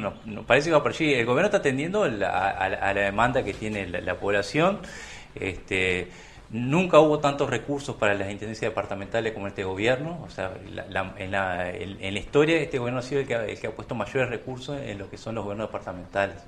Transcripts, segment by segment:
nos parece que va por allí. El gobierno está atendiendo a la demanda que tiene la población. Nunca hubo tantos recursos para las intendencias departamentales como este gobierno. O sea, en la historia este gobierno ha sido el que ha puesto mayores recursos en lo que son los gobiernos departamentales.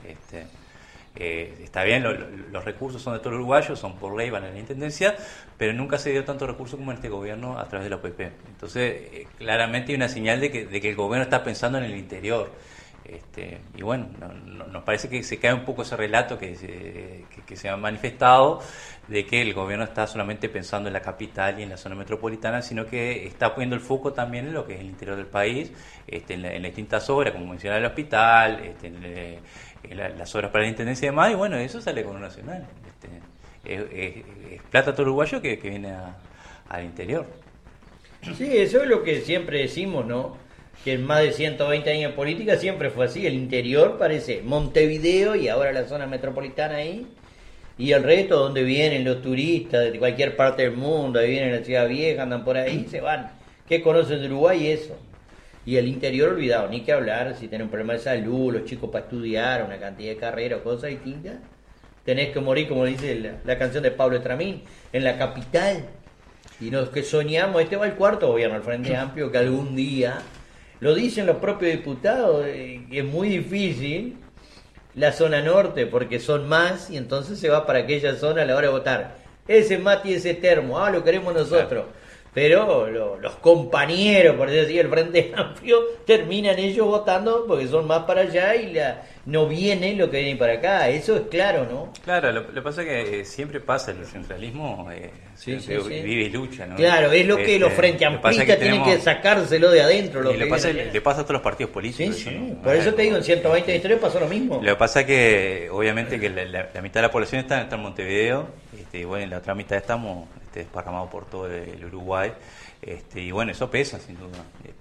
Está bien, los recursos son de todos los uruguayos, son por ley, van a la intendencia, pero nunca se dio tantos recursos como en este gobierno a través de la OPP. Entonces, claramente hay una señal de que el gobierno está pensando en el interior. Y bueno, nos parece que se cae un poco ese relato que se ha manifestado de que el gobierno está solamente pensando en la capital y en la zona metropolitana, sino que está poniendo el foco también en lo que es el interior del país, en las distintas obras, como mencionaba el hospital, las obras para la intendencia y demás, y bueno, eso sale con lo nacional. Es plata todo uruguayo que viene al interior. Sí, eso es lo que siempre decimos, ¿no? Que en más de 120 años de política siempre fue así. El interior parece Montevideo y ahora la zona metropolitana ahí. Y el resto, donde vienen los turistas de cualquier parte del mundo, ahí vienen a la Ciudad Vieja, andan por ahí, se van. ¿Qué conocen de Uruguay? Eso. Y el interior olvidado, ni que hablar, si tienen un problema de salud, los chicos para estudiar, una cantidad de carreras o cosas distintas. Tenés que morir, como dice la canción de Pablo Tramín, en la capital. Y los que soñamos, este va el cuarto gobierno, el Frente Amplio, que algún día, lo dicen los propios diputados, que es muy difícil la zona norte, porque son más, y entonces se va para aquella zona a la hora de votar. Ese mate y ese termo, lo queremos nosotros. Claro. Pero los compañeros, por decir así, el Frente Amplio, terminan ellos votando porque son más para allá y no viene lo que viene para acá. Eso es claro, ¿no? Claro, lo que pasa es que siempre pasa, el centralismo vive y lucha, ¿no? Claro, es lo que los Frente Amplistas tienen que sacárselo de adentro. Y le pasa a todos los partidos políticos. Sí, ¿no? Por eso te digo, en 120 de historia pasó lo mismo. Lo que pasa es que, obviamente, que la mitad de la población está en Montevideo, y bueno, en la otra mitad estamos desparramados por todo el Uruguay, y bueno, eso pesa sin duda.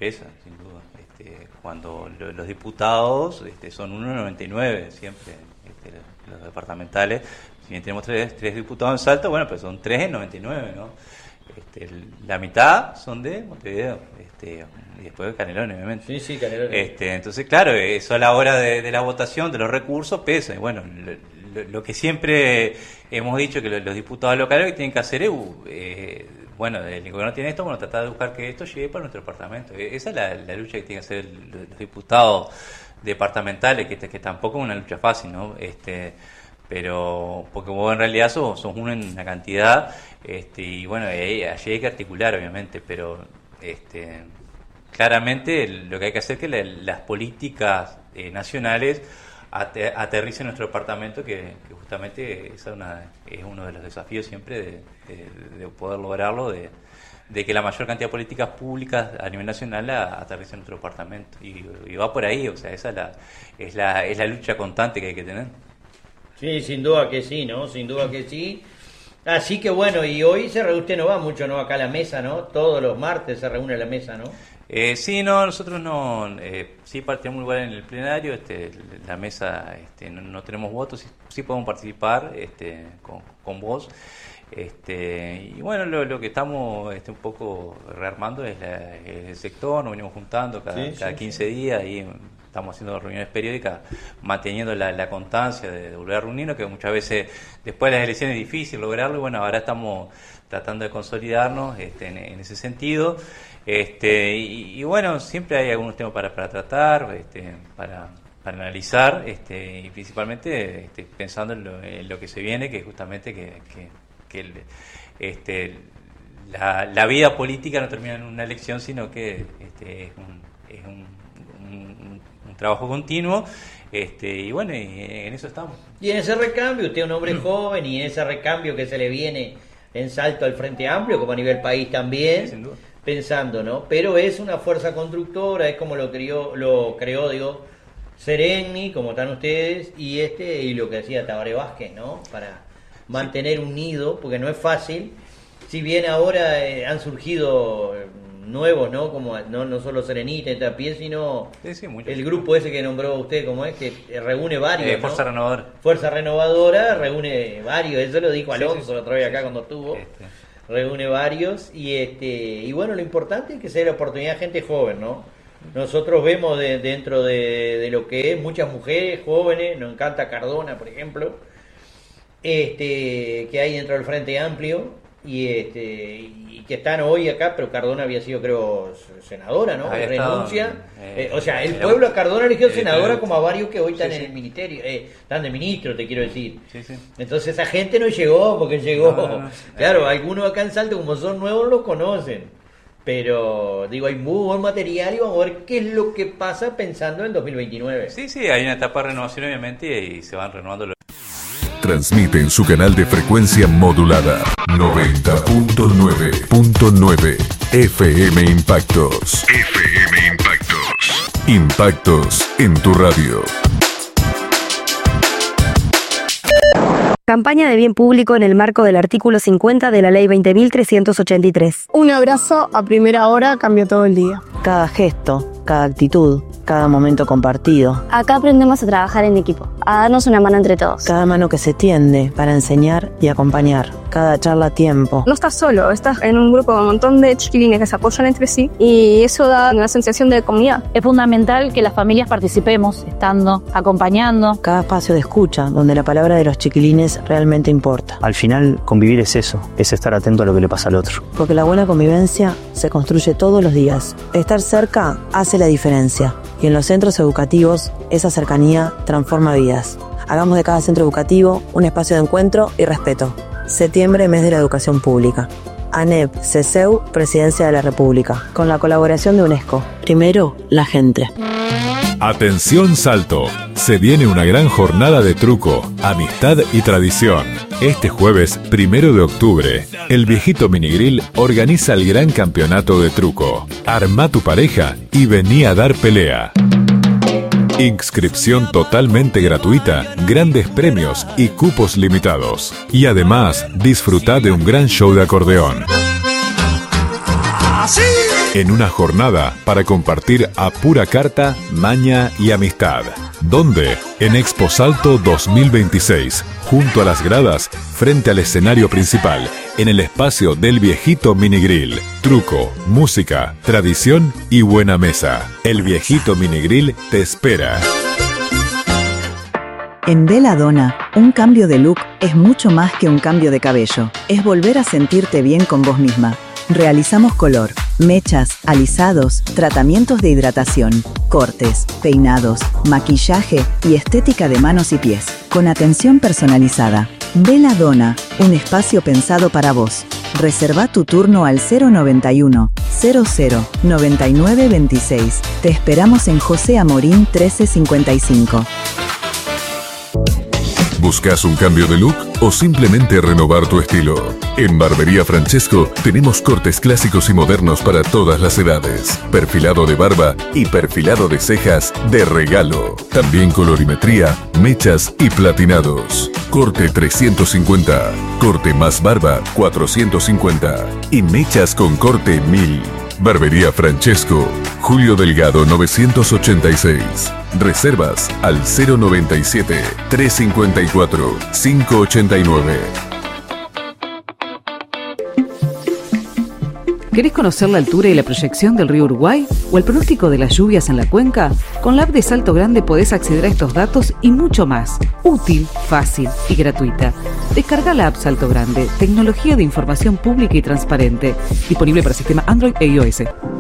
Cuando los diputados son 1,99 siempre, los departamentales, si bien tenemos tres diputados en Salta, bueno, pues son 3 en 99, ¿no? La mitad son de Montevideo, y después de Canelones, obviamente. Sí, Canelones. Entonces, claro, eso a la hora de la votación, de los recursos, pesa. Y bueno, lo que siempre hemos dicho que los diputados locales lo que tienen que hacer es, bueno, el gobierno tiene esto, bueno, tratar de buscar que esto llegue para nuestro departamento. Esa es la lucha que tienen que hacer los diputados departamentales, que tampoco es una lucha fácil, ¿no? Pero porque vos en realidad sos uno en una cantidad, y bueno, allí hay que articular, obviamente, pero claramente lo que hay que hacer es que las políticas nacionales aterrice en nuestro departamento, que justamente es uno de los desafíos siempre de poder lograrlo, de que la mayor cantidad de políticas públicas a nivel nacional aterrice en nuestro departamento, y va por ahí. O sea, esa es la lucha constante que hay que tener. Sí, sin duda que sí, ¿no? Sin duda que sí. Así que bueno, y hoy usted no va mucho, ¿no? Acá a la mesa, ¿no? Todos los martes se reúne la mesa, ¿no? Sí, no, nosotros no, sí partimos igual en el plenario, la mesa, no tenemos votos, sí podemos participar, con vos, y bueno, lo que estamos, un poco rearmando es el sector, nos venimos juntando cada 15 días, y estamos haciendo reuniones periódicas, manteniendo la constancia de volver a reunirnos, que muchas veces después de las elecciones es difícil lograrlo, y bueno, ahora estamos tratando de consolidarnos en ese sentido. Y bueno, siempre hay algunos temas para tratar, para analizar, y principalmente pensando en lo que se viene, que justamente que la vida política no termina en una elección, sino que es un trabajo continuo, y bueno, y en eso estamos. Y en ese recambio, usted es un hombre joven, y en ese recambio que se le viene en Salto al Frente Amplio, como a nivel país también, sí, sin duda, pensando, ¿no? Pero es una fuerza constructora, es como lo creó, digo, Sereni, como están ustedes, y lo que hacía Tabaré Vázquez, ¿no? Para mantener unido, porque no es fácil, si bien ahora han surgido nuevos, ¿no? Como no solo Serenita y Tapié, sino el grupo ese que nombró usted, como es, que reúne varios, Fuerza Renovadora. Fuerza Renovadora reúne varios, eso lo dijo Alonso la otra vez acá cuando estuvo. Reúne varios, y bueno, lo importante es que sea la oportunidad de gente joven, ¿no? Nosotros vemos dentro de lo que es muchas mujeres jóvenes, nos encanta Cardona, por ejemplo, que hay dentro del Frente Amplio y que están hoy acá, pero Cardona había sido, creo, senadora, ¿no? Renuncia. O sea, el pueblo a Cardona eligió senadora como a varios que hoy están en el ministerio, están de ministro, te quiero decir. Sí. Entonces esa gente no llegó porque llegó. No. Claro, algunos acá en Salto, como son nuevos, los conocen. Pero, digo, hay muy buen material y vamos a ver qué es lo que pasa pensando en 2029. Sí, hay una etapa de renovación, obviamente, y se van renovando los... Transmite en su canal de frecuencia modulada 90.9.9 FM Impactos. FM Impactos. Impactos en tu radio. Campaña de bien público en el marco del artículo 50 de la Ley 20.383. Un abrazo a primera hora cambió todo el día. Cada gesto, cada actitud, cada momento compartido. Acá aprendemos a trabajar en equipo, a darnos una mano entre todos. Cada mano que se tiende para enseñar y acompañar. Cada charla a tiempo. No estás solo, estás en un grupo con un montón de chiquilines que se apoyan entre sí y eso da una sensación de comunidad. Es fundamental que las familias participemos, estando, acompañando. Cada espacio de escucha, donde la palabra de los chiquilines realmente importa. Al final, convivir es eso, es estar atento a lo que le pasa al otro. Porque la buena convivencia se construye todos los días. Estar cerca hace la diferencia. Y en los centros educativos, esa cercanía transforma vidas. Hagamos de cada centro educativo un espacio de encuentro y respeto. Septiembre, mes de la educación pública. ANEP, CESEU, Presidencia de la República. Con la colaboración de UNESCO. Primero, la gente. Atención Salto, se viene una gran jornada de truco, amistad y tradición. Este jueves 1 de octubre, el Viejito Minigrill organiza el gran campeonato de truco. Arma tu pareja y vení a dar pelea. Inscripción totalmente gratuita, grandes premios y cupos limitados. Y además, disfrutá de un gran show de acordeón. En una jornada para compartir a pura carta, maña y amistad. ¿Dónde? En Expo Salto 2026, junto a las gradas, frente al escenario principal, en el espacio del Viejito Minigrill. Truco, música, tradición y buena mesa. El Viejito Minigrill te espera. En Belladonna, un cambio de look es mucho más que un cambio de cabello. Es volver a sentirte bien con vos misma. Realizamos color, mechas, alisados, tratamientos de hidratación, cortes, peinados, maquillaje y estética de manos y pies, con atención personalizada. Belladonna, un espacio pensado para vos. Reserva tu turno al 091 00 99 26. Te esperamos en José Amorín 1355. ¿Buscas un cambio de look o simplemente renovar tu estilo? En Barbería Francesco tenemos cortes clásicos y modernos para todas las edades. Perfilado de barba y perfilado de cejas de regalo. También colorimetría, mechas y platinados. Corte 350, corte más barba 450 y mechas con corte 1000. Barbería Francesco, Julio Delgado 986. Reservas al 097 354 589. ¿Querés conocer la altura y la proyección del río Uruguay o el pronóstico de las lluvias en la cuenca? Con la app de Salto Grande podés acceder a estos datos y mucho más. Útil, fácil y gratuita. Descarga la app Salto Grande, tecnología de información pública y transparente. Disponible para sistema Android e iOS.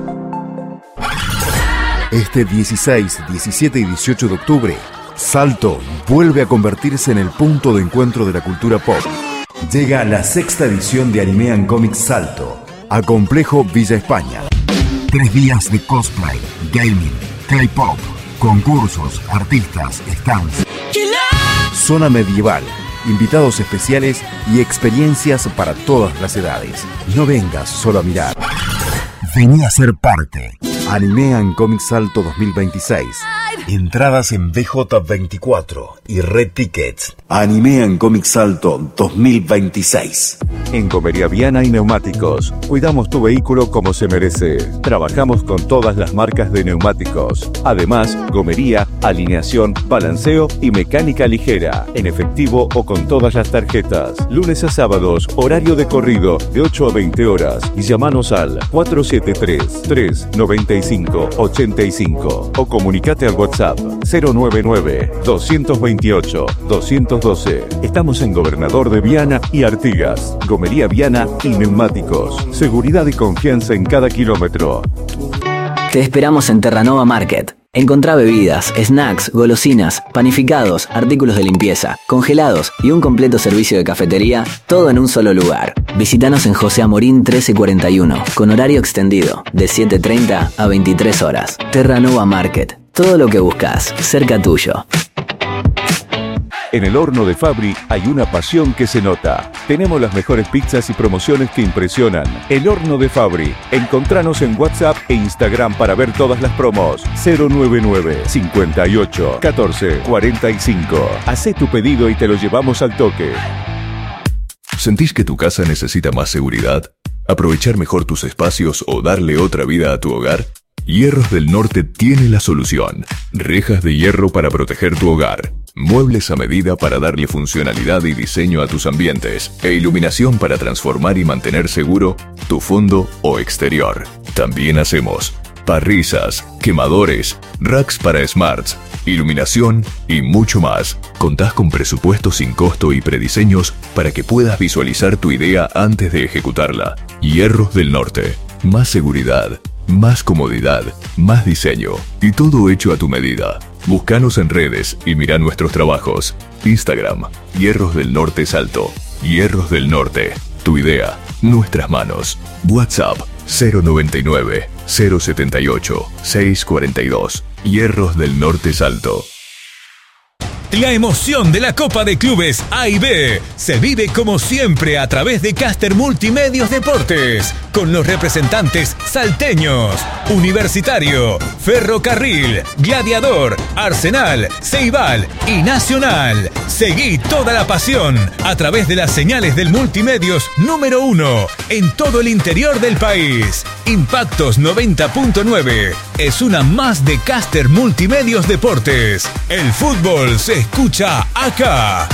Este 16, 17 y 18 de octubre, Salto vuelve a convertirse en el punto de encuentro de la cultura pop. Llega la 6ª edición de Anime and Comics Salto a Complejo Villa España. 3 días de cosplay, gaming, K-pop, concursos, artistas, stands, zona medieval, invitados especiales y experiencias para todas las edades. No vengas solo a mirar. Vení a ser parte. Anime and Comics Salto 2026. Entradas en BJ24 y Red Tickets. Anime and Comics Salto 2026. En Gomería Viana y Neumáticos, cuidamos tu vehículo como se merece. Trabajamos con todas las marcas de neumáticos. Además, gomería, alineación, balanceo y mecánica ligera, en efectivo o con todas las tarjetas. Lunes a sábados, horario de corrido de 8 a 20 horas. Y llamanos al 473-399-9 8585 o comunicate al WhatsApp 099-228-212. Estamos en Gobernador de Viana y Artigas. Gomería Viana y Neumáticos. Seguridad y confianza en cada kilómetro. Te esperamos en Terranova Market. Encontrá bebidas, snacks, golosinas, panificados, artículos de limpieza, congelados y un completo servicio de cafetería, todo en un solo lugar. Visítanos en José Amorín 1341, con horario extendido, de 7:30 a 23 horas. Terranova Market. Todo lo que buscas, cerca tuyo. En el horno de Fabri hay una pasión que se nota. Tenemos las mejores pizzas y promociones que impresionan. El horno de Fabri. Encontranos en WhatsApp e Instagram para ver todas las promos. 099-58-14-45. Hacé tu pedido y te lo llevamos al toque. ¿Sentís que tu casa necesita más seguridad? ¿Aprovechar mejor tus espacios o darle otra vida a tu hogar? Hierros del Norte tiene la solución. Rejas de hierro para proteger tu hogar. Muebles a medida para darle funcionalidad y diseño a tus ambientes. E iluminación para transformar y mantener seguro tu fondo o exterior. También hacemos parrisas, quemadores, racks para smarts, iluminación y mucho más. Contás con presupuestos sin costo y prediseños para que puedas visualizar tu idea antes de ejecutarla. Hierros del Norte. Más seguridad, más comodidad, más diseño y todo hecho a tu medida. Búscanos en redes y mira nuestros trabajos. Instagram, Hierros del Norte Salto. Hierros del Norte. Tu idea, nuestras manos. WhatsApp 099 078 642. Hierros del Norte Salto. La emoción de la Copa de Clubes A y B se vive como siempre a través de Caster Multimedios Deportes, con los representantes salteños, Universitario, Ferrocarril, Gladiador, Arsenal, Ceibal y Nacional. Seguí toda la pasión a través de las señales del Multimedios número 1 en todo el interior del país. Impactos 90.9 es una más de Caster Multimedios Deportes. El fútbol se escucha acá.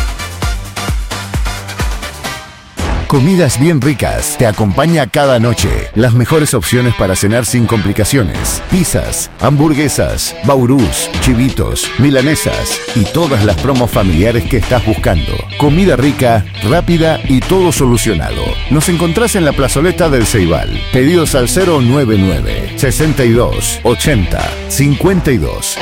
Comidas bien ricas te acompaña cada noche. Las mejores opciones para cenar sin complicaciones. Pizzas, hamburguesas, baurús, chivitos, milanesas y todas las promos familiares que estás buscando. Comida rica, rápida y todo solucionado. Nos encontrás en la plazoleta del Ceibal. Pedidos al 099 62 80 52.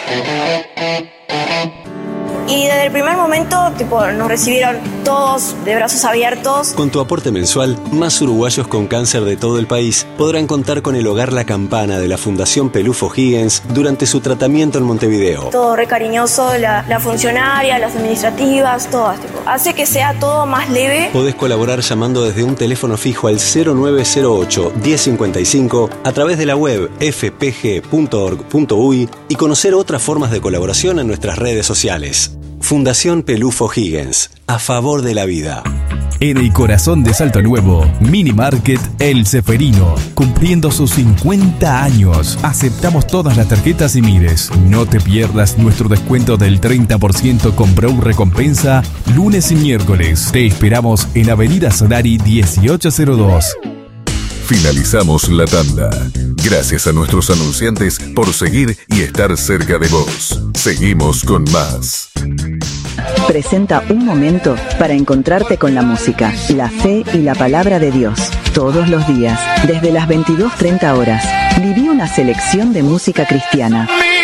Y desde el primer momento, nos recibieron todos de brazos abiertos. Con tu aporte mensual, más uruguayos con cáncer de todo el país podrán contar con el Hogar La Campana de la Fundación Pelufo Higgins durante su tratamiento en Montevideo. Todo re cariñoso, la funcionaria, las administrativas, todas. Hace que sea todo más leve. Podés colaborar llamando desde un teléfono fijo al 0908 1055 a través de la web fpg.org.uy y conocer otras formas de colaboración en nuestras redes sociales. Fundación Pelufo Higgins, a favor de la vida. En el corazón de Salto Nuevo, Mini Market El Ceferino, cumpliendo sus 50 años. Aceptamos todas las tarjetas y mires. No te pierdas nuestro descuento del 30% con Brow Recompensa, lunes y miércoles. Te esperamos en Avenida Solari 1802. Finalizamos la tanda. Gracias a nuestros anunciantes por seguir y estar cerca de vos. Seguimos con más. Presenta un momento para encontrarte con la música, la fe y la palabra de Dios. Todos los días, desde las 22:30 horas, viví una selección de música cristiana.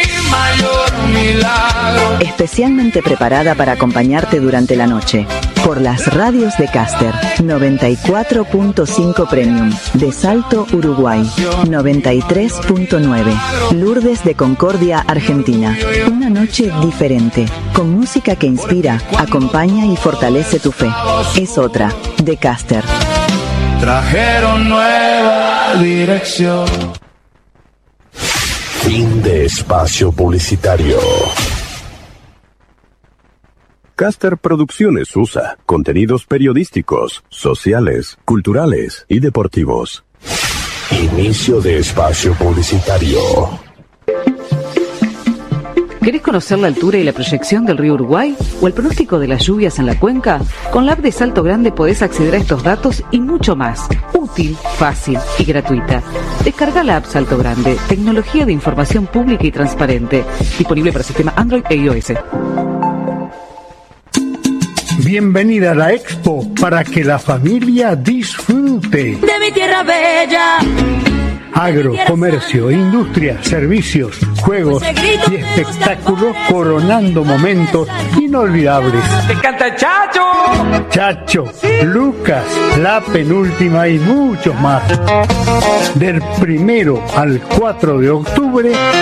Especialmente preparada para acompañarte durante la noche. Por las radios de Caster, 94.5 Premium, de Salto, Uruguay, 93.9, Lourdes de Concordia, Argentina. Una noche diferente, con música que inspira, acompaña y fortalece tu fe. Es otra, de Caster. Trajeron nueva dirección. Fin de espacio publicitario. Caster Producciones USA. Contenidos periodísticos, sociales, culturales y deportivos. Inicio de espacio publicitario. ¿Querés conocer la altura y la proyección del río Uruguay o el pronóstico de las lluvias en la cuenca? Con la app de Salto Grande podés acceder a estos datos y mucho más. Útil, fácil y gratuita. Descarga la app Salto Grande, tecnología de información pública y transparente. Disponible para sistema Android e iOS. Bienvenida a la Expo para que la familia disfrute. De mi tierra bella. Agro, comercio, industria, servicios, juegos y espectáculos coronando momentos inolvidables. ¡Te canta Chacho! Chacho, Lucas, La Penúltima y muchos más. Del 1 al 4 de octubre